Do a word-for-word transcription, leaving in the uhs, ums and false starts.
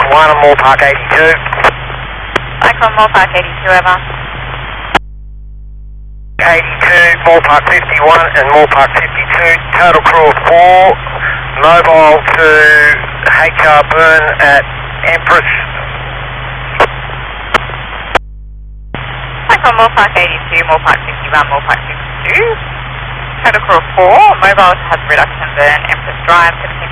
one and Moorpark eighty-two. Cyclone Moorpark eighty-two, over. eighty-two, Moorpark fifty-one and Moorpark fifty-two. Total crew of four. Mobile to H R Burn at Empress. Cyclone Moorpark eighty-two, Moorpark fifty-one, Moorpark fifty-two. Total crew of four. Mobile to Hazard Reduction Burn, Empress Drive,